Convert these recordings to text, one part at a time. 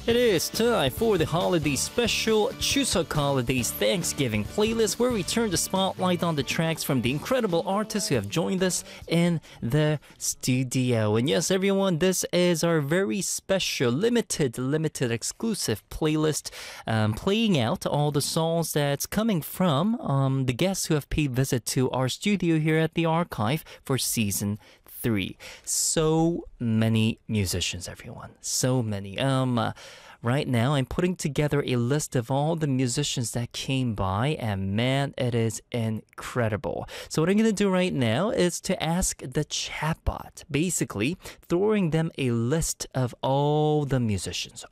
It is time for the holiday special Chuseok Holidays Thanksgiving playlist where we turn the spotlight on the tracks from the incredible artists who have joined us in the studio. And yes, everyone, this is our very special, limited exclusive playlist playing out all the songs that's coming from the guests who have paid visit to our studio here at the Archive for season 3. So many musicians, everyone. So many. Right now, I'm putting together a list of all the musicians that came by, and man, it is incredible. So what I'm going to do right now is to ask the chatbot, basically throwing them a list of all the musicians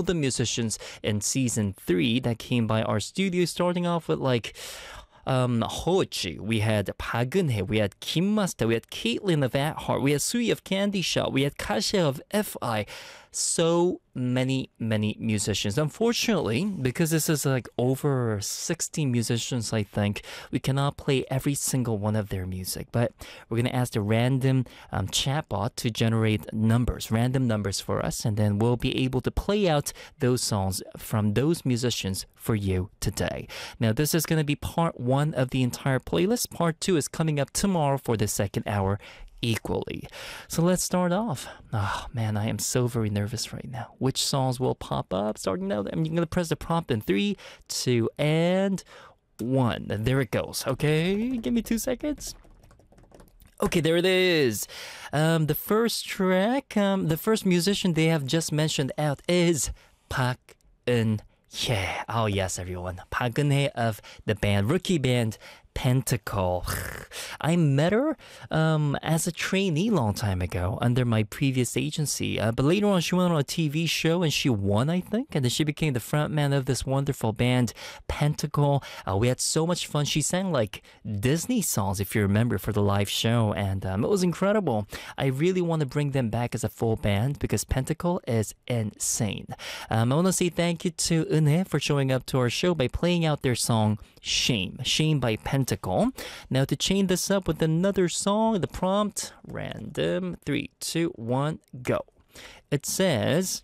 in season 3 that came by our studio, starting off with Hochi, we had Park Eun-hye, we had Kim Master, we had Caitlyn of At Heart, we had Sui of Candy Shop, we had Kasha of FI. So many musicians. Unfortunately, because this is like over 60 musicians, I think, we cannot play every single one of their music. But we're going to ask the random chatbot to generate random numbers for us, and then we'll be able to play out those songs from those musicians for you today. Now, this is going to be part 1 of the entire playlist. Part 2 is coming up tomorrow for the second hour equally. So let's start off. Oh man, I am so very nervous right now. Which songs will pop up? Starting now, I'm going to press the prompt in 3, 2, and 1. There it goes. Okay, give me 2 seconds. Okay, there it is. The first track, the first musician they have just mentioned out is Park Eun-hye. Oh yes, everyone. Park Eun-hye of the rookie band Pentacle. I met her as a trainee long time ago under my previous agency. But later on, she went on a TV show and she won, I think. And then she became the frontman of this wonderful band, Pentacle. We had so much fun. She sang like Disney songs, if you remember, for the live show. And it was incredible. I really want to bring them back as a full band because Pentacle is insane. I want to say thank you to Eun-hye for showing up to our show by playing out their song, Shame. Shame by Pentacle. Now to chain this up with another song, the prompt, random, 3, 2, 1, go. It says,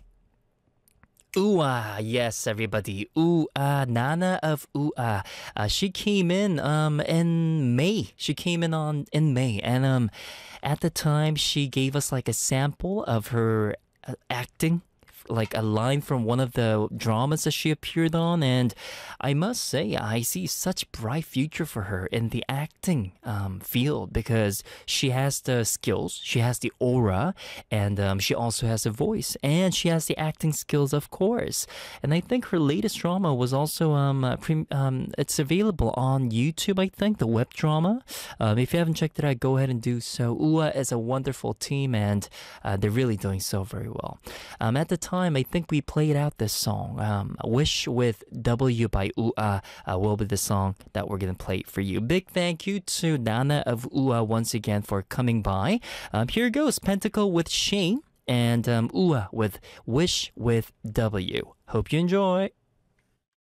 Ooh-ah, yes, everybody. Ooh-ah, Nana of Ooh-ah. She came in May. She came in May. And at the time, she gave us like a sample of her acting, like a line from one of the dramas that she appeared on, and I must say I see such bright future for her in the acting field because she has the skills, she has the aura, and she also has a voice, and she has the acting skills, of course. And I think her latest drama was also it's available on YouTube, I think, the web drama. If you haven't checked it out, go ahead and do so. UA is a wonderful team, and they're really doing so very well. At the time, I think we played out this song. Wish with W by UA will be the song that we're going to play for you. Big thank you to Nana of UA once again for coming by. Here goes Pentacle with Shame and UA with Wish with W. Hope you enjoy.